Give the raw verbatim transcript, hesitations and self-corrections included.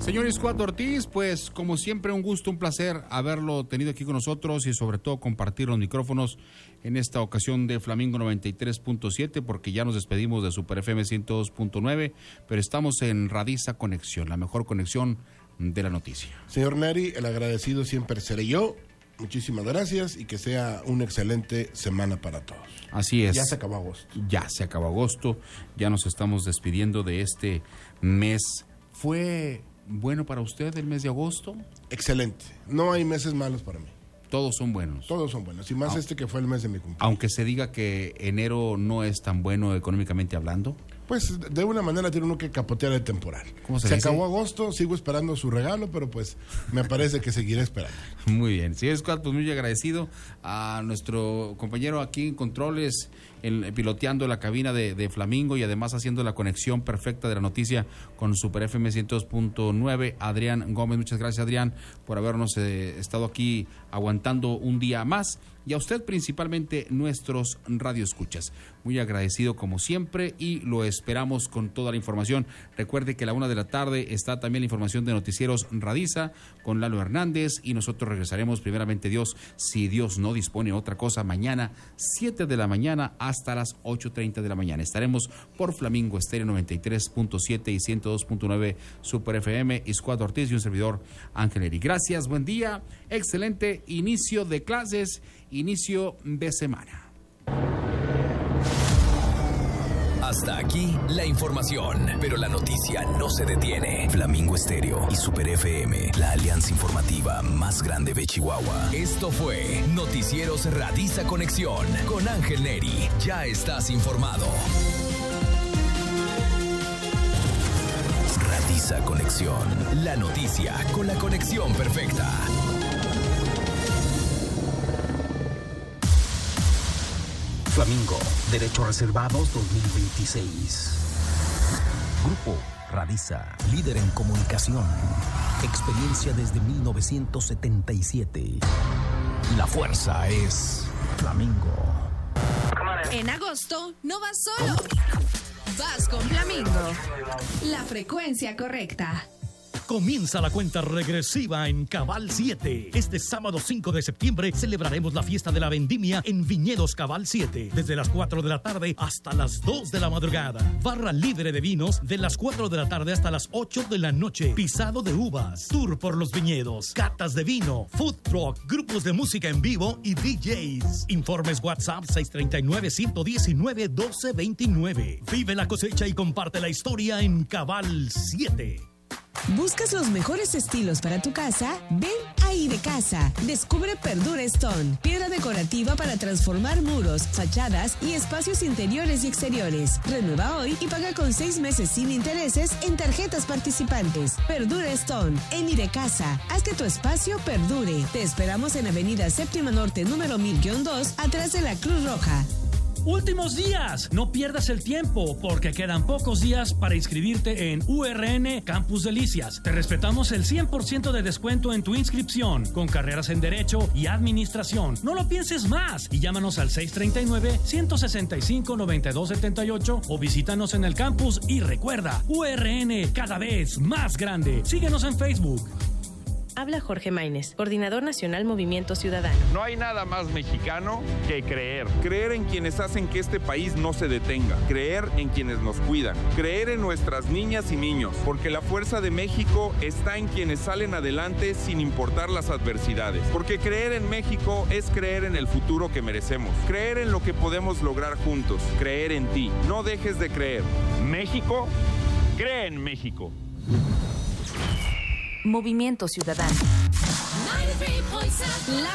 Señor Iscuat Ortiz, pues como siempre un gusto, un placer haberlo tenido aquí con nosotros y sobre todo compartir los micrófonos en esta ocasión de Flamingo noventa y tres punto siete, porque ya nos despedimos de Super F M ciento dos punto nueve, pero estamos en Radiza Conexión, la mejor conexión de la noticia. Señor Neri, el agradecido siempre seré yo. Muchísimas gracias y que sea una excelente semana para todos. Así es. Ya se acabó agosto. Ya se acabó agosto, ya nos estamos despidiendo de este mes. ¿Fue bueno para usted el mes de agosto? Excelente. No hay meses malos para mí. Todos son buenos. Todos son buenos. Y más ah, este que fue el mes de mi cumpleaños. Aunque se diga que enero no es tan bueno económicamente hablando. Pues de una manera tiene uno que capotear el temporal. ¿Cómo se se dice? Acabó agosto, sigo esperando su regalo, pero pues me parece que seguiré esperando. Muy bien. Sí, Scott, pues muy agradecido a nuestro compañero aquí en Controles, en, piloteando la cabina de, de Flamingo y además haciendo la conexión perfecta de la noticia con Super F M ciento dos punto nueve, Adrián Gómez. Muchas gracias, Adrián, por habernos eh, estado aquí aguantando un día más. Y a usted principalmente, nuestros radioescuchas. Muy agradecido como siempre y lo esperamos con toda la información. Recuerde que a la una de la tarde está también la información de Noticieros Radiza con Lalo Hernández y nosotros regresaremos primeramente Dios, si Dios no dispone otra cosa, mañana siete de la mañana hasta las ocho treinta de la mañana. Estaremos por Flamingo Estéreo noventa y tres punto siete y ciento dos punto nueve Super F M, Iscuat Ortiz y un servidor Ángel Eri. Gracias, buen día, excelente inicio de clases, inicio de semana. Hasta aquí la información, pero la noticia no se detiene. Flamingo Estéreo y Super F M, la alianza informativa más grande de Chihuahua. Esto fue Noticieros Radiza Conexión con Ángel Neri. Ya estás informado. Radiza Conexión, la noticia con la conexión perfecta. Flamingo, Derechos Reservados dos mil veintiséis. Grupo Radiza, líder en comunicación. Experiencia desde mil novecientos setenta y siete. La fuerza es Flamingo. En agosto no vas solo. Vas con Flamingo. La frecuencia correcta. Comienza la cuenta regresiva en Cabal siete. Este sábado cinco de septiembre celebraremos la fiesta de la vendimia en Viñedos Cabal siete. Desde las cuatro de la tarde hasta las dos de la madrugada. Barra libre de vinos de las cuatro de la tarde hasta las ocho de la noche. Pisado de uvas, tour por los viñedos, catas de vino, food truck, grupos de música en vivo y D Js. Informes WhatsApp seis tres nueve, uno uno nueve, uno dos dos nueve. Vive la cosecha y comparte la historia en Cabal siete. ¿Buscas los mejores estilos para tu casa? Ven a Idecasa. Descubre Perdura Stone, piedra decorativa para transformar muros, fachadas y espacios interiores y exteriores. Renueva hoy y paga con seis meses sin intereses en tarjetas participantes. Perdura Stone, en Idecasa. Haz que tu espacio perdure. Te esperamos en Avenida Séptima Norte, número mil dos, atrás de la Cruz Roja. Últimos días, no pierdas el tiempo porque quedan pocos días para inscribirte en U R N Campus Delicias. Te respetamos el cien por ciento de descuento en tu inscripción con carreras en Derecho y Administración. No lo pienses más y llámanos al seis tres nueve, uno seis cinco, nueve dos siete ocho o visítanos en el campus y recuerda, U R N cada vez más grande. Síguenos en Facebook. Habla Jorge Maínez, Coordinador Nacional Movimiento Ciudadano. No hay nada más mexicano que creer. Creer en quienes hacen que este país no se detenga. Creer en quienes nos cuidan. Creer en nuestras niñas y niños. Porque la fuerza de México está en quienes salen adelante sin importar las adversidades. Porque creer en México es creer en el futuro que merecemos. Creer en lo que podemos lograr juntos. Creer en ti. No dejes de creer. México, cree en México. Movimiento Ciudadano. La